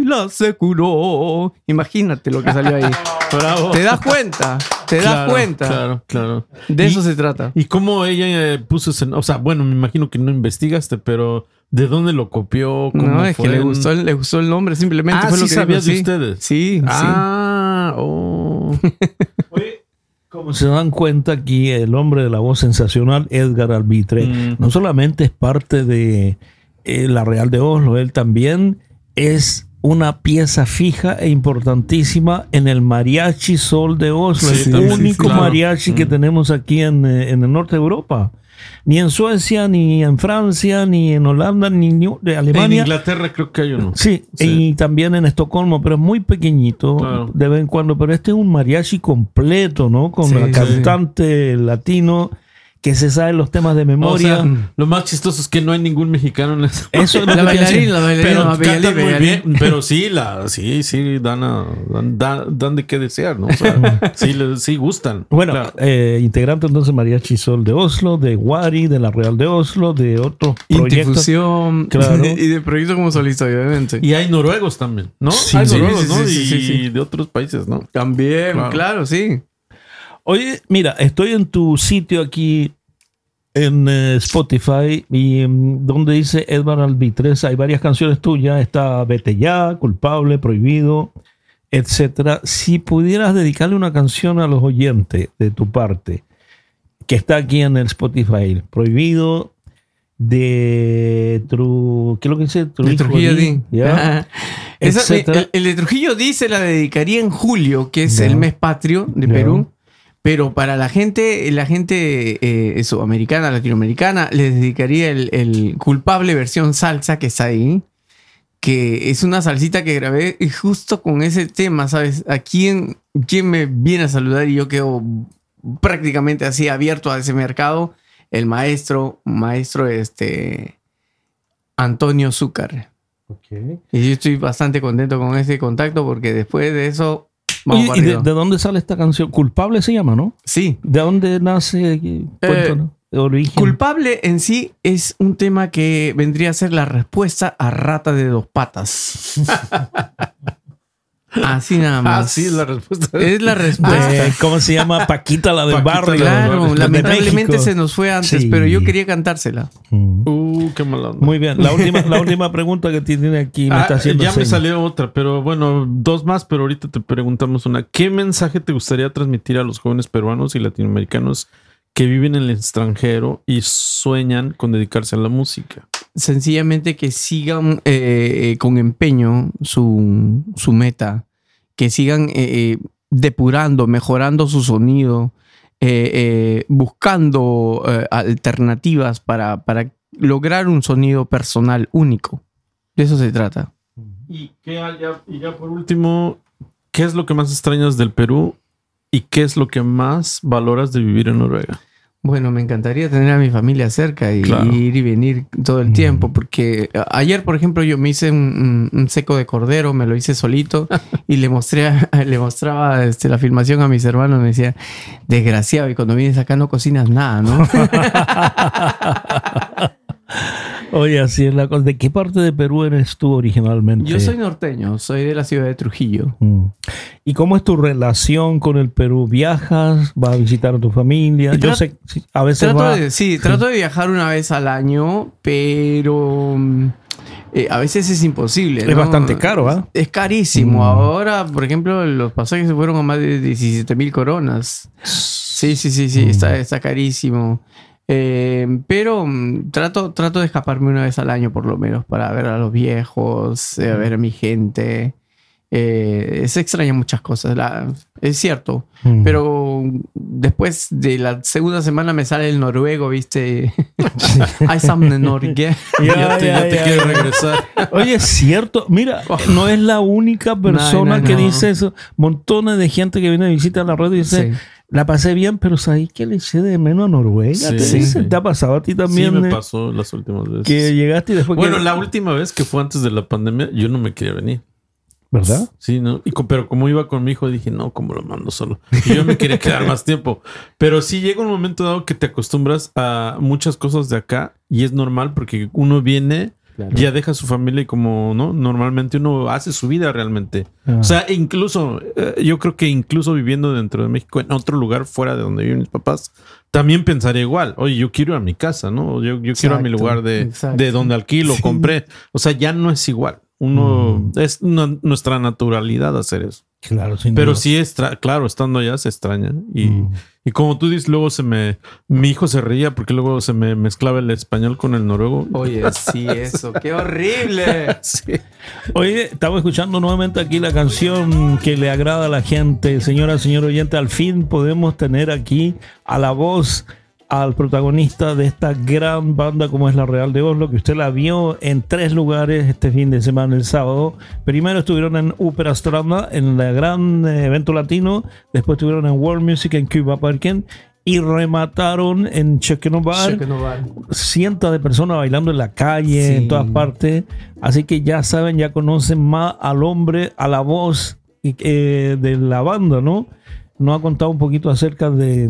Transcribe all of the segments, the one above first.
la se curó. Imagínate lo que salió ahí. Bravo. ¿Te das cuenta? ¿Te das cuenta? Claro. De eso se trata. ¿Y cómo ella puso ese... O sea, bueno, me imagino que no investigaste, pero ¿de dónde lo copió? ¿Cómo No, es fue? que le gustó el nombre, simplemente fue sí lo que sabías dijo, de ustedes. Sí, Oye, como se dan cuenta aquí, el hombre de la voz sensacional, Edgar Albitre, no solamente es parte de la Real de Oslo, él también es una pieza fija e importantísima en el Mariachi Sol de Oslo, Sí, el único claro. mariachi que tenemos aquí en el norte de Europa. Ni en Suecia, ni en Francia, ni en Holanda, ni de Alemania. En Inglaterra creo que hay uno. Sí, y también en Estocolmo, pero es muy pequeñito, Claro. de vez en cuando. Pero este es un mariachi completo, ¿no? Con Sí, el sí. cantante latino que se sabe los temas de memoria. O sea, lo más chistoso es que no hay ningún mexicano en eso. Eso es lo La que te bailarina, decía. Pero más bella, cantan muy bella. bien. Pero sí, dan de qué desear, ¿no? O sea, sí gustan. Bueno, Claro. integrante entonces Mariachi Sol de Oslo, de Wari, de la Real de Oslo, de otros proyectos. Intifusión. Claro. Y de proyecto como solista, obviamente. Y hay noruegos también, ¿no? Sí, hay sí, noruegos, ¿no? sí. Y de otros países, ¿no? También, claro, sí. Oye, mira, estoy en tu sitio aquí en Spotify y donde dice Edgar Albitres, hay varias canciones tuyas, está Vete Ya, Culpable, Prohibido, etcétera. Si pudieras dedicarle una canción a los oyentes de tu parte, que está aquí en el Spotify, Prohibido, ¿qué es lo que dice? De Trujillo D. ¿ya? Esa, Etcétera. el de Trujillo D se la dedicaría en julio, que es Ya. el mes patrio de Ya. Perú. Pero para la gente sudamericana, latinoamericana, les dedicaría el Culpable versión salsa que está ahí. Que es una salsita que grabé y justo con ese tema, ¿sabes? ¿A quién me viene a saludar? Y yo quedo prácticamente así abierto a ese mercado. El maestro Antonio Zúcar. Okay. Y yo estoy bastante contento con ese contacto porque después de eso... vamos Oye, para ¿y de arriba. dónde sale esta canción? Culpable se llama, ¿no? Sí. ¿De dónde nace? Cuéntanos, de origen. Culpable en sí es un tema que vendría a ser la respuesta a Rata de Dos Patas. Así nada más. Sí, es la respuesta. Es la respuesta. ¿Cómo se llama? Paquita la del Paquita barrio. la del Claro, barrio. lamentablemente De México. se nos fue antes, Sí. pero yo quería cantársela. Qué mala onda. Muy bien. La última pregunta que tiene aquí me está haciendo ya me señas. salió otra, pero bueno, dos más, pero ahorita te preguntamos una. ¿Qué mensaje te gustaría transmitir a los jóvenes peruanos y latinoamericanos que viven en el extranjero y sueñan con dedicarse a la música? Sencillamente que sigan con empeño su meta, que sigan depurando, mejorando su sonido, buscando alternativas para lograr un sonido personal único. De eso se trata. Y ya por último, ¿qué es lo que más extrañas del Perú y qué es lo que más valoras de vivir en Noruega? Bueno, me encantaría tener a mi familia cerca y Claro. ir y venir todo el tiempo, porque ayer, por ejemplo, yo me hice un seco de cordero, me lo hice solito y le mostraba la filmación a mis hermanos, me decía, desgraciado, y cuando vienes acá no cocinas nada, ¿no? Oye, así es la cosa. ¿De qué parte de Perú eres tú originalmente? Yo soy norteño, soy de la ciudad de Trujillo. ¿Y cómo es tu relación con el Perú? ¿Viajas? ¿Vas a visitar a tu familia? Yo sé, sí, a veces Trato de viajar una vez al año, pero a veces es imposible. Es ¿no? bastante caro, ¿ah? Es carísimo. Ahora, por ejemplo, los pasajes se fueron a más de 17,000 coronas. Sí, está carísimo. Pero trato de escaparme una vez al año por lo menos para ver a los viejos, a ver a mi gente. Se extrañan muchas cosas, es cierto. Pero después de la segunda semana me sale el noruego, ¿viste? Hay some Norge. Ya te quieres regresar. Oye, es cierto. Mira, no es la única persona No. que dice eso. Montones de gente que viene a visitar la radio y dice... Sí. La pasé bien, pero ¿sabes qué le eché de menos a Noruega? Sí. ¿Te ha pasado a ti también? Sí, me pasó las últimas veces. Que llegaste y después... Bueno, la última vez que fue antes de la pandemia, yo no me quería venir. ¿Verdad? Sí, ¿no? Pero como iba con mi hijo, dije, no, ¿cómo lo mando solo? Y yo me quería quedar más tiempo. Pero sí llega un momento dado que te acostumbras a muchas cosas de acá y es normal porque uno viene Claro. ya deja a su familia y como, ¿no? Normalmente uno hace su vida realmente. Ah. O sea, incluso, yo creo que incluso viviendo dentro de México, en otro lugar fuera de donde viven mis papás, también pensaría igual. Oye, yo quiero ir a mi casa, ¿no? Yo quiero a mi lugar de donde alquilo, compré. O sea, ya no es igual. Uno, es nuestra naturalidad hacer eso. Claro, sin Pero duda. sí, claro, estando allá se extraña. Y como tú dices, luego mi hijo se reía porque luego se me mezclaba el español con el noruego. Oye, sí, eso. ¡Qué horrible! Sí. Oye, estamos escuchando nuevamente aquí la canción que le agrada a la gente. Señora, señor oyente, al fin podemos tener aquí a la voz, al protagonista de esta gran banda como es la Real de Oslo, que usted la vio en 3 lugares este fin de semana, el sábado. Primero estuvieron en Ópera Stranda, en el gran evento latino. Después estuvieron en World Music en Cuba Parken. Y remataron en Chequeno Bar. Cientos de personas bailando en la calle, Sí. en todas partes. Así que ya saben, ya conocen más al hombre, a la voz de la banda, ¿no? Nos ha contado un poquito acerca de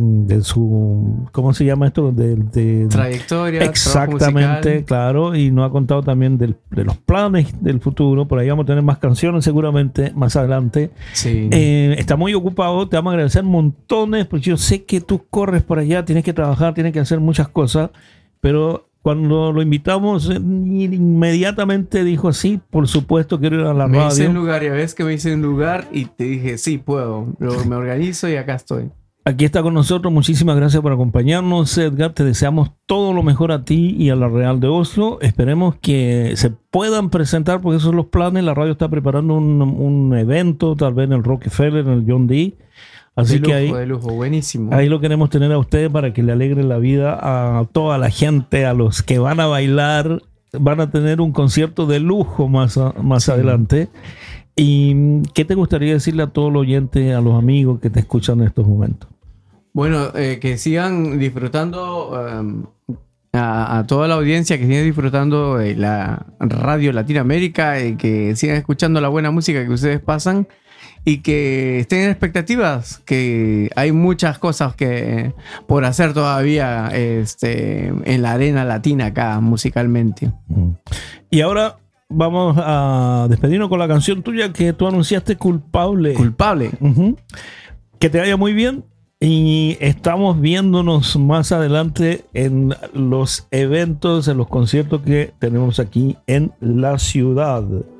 su, ¿cómo se llama esto? De Trayectoria. exactamente, claro. Y nos ha contado también de los planes del futuro. Por ahí vamos a tener más canciones seguramente más adelante. Sí. Está muy ocupado, te vamos a agradecer montones, porque yo sé que tú corres por allá, tienes que trabajar, tienes que hacer muchas cosas, pero cuando lo invitamos, inmediatamente dijo sí, por supuesto quiero ir a la Me hice radio. un lugar, ya ves que me hice un lugar y te dije, sí, puedo. Luego me organizo y acá estoy. Aquí está con nosotros, muchísimas gracias por acompañarnos, Edgar, te deseamos todo lo mejor a ti y a la Real de Oslo. Esperemos que se puedan presentar, porque esos son los planes. La radio está preparando un evento, tal vez en el Rockefeller, en el John D. Así que De lujo, buenísimo. ahí lo queremos tener a ustedes para que le alegre la vida a toda la gente, a los que van a bailar. Van a tener un concierto de lujo más adelante. ¿Y qué te gustaría decirle a todos los oyentes, a los amigos que te escuchan en estos momentos? Bueno, que sigan disfrutando, a toda la audiencia, que sigan disfrutando de la radio Latinoamérica y que sigan escuchando la buena música que ustedes pasan y que estén en expectativas, que hay muchas cosas que por hacer todavía en la arena latina acá musicalmente. Y ahora vamos a despedirnos con la canción tuya que tú anunciaste, Culpable. Culpable. Ujú. Que te vaya muy bien y estamos viéndonos más adelante en los eventos, en los conciertos que tenemos aquí en la ciudad.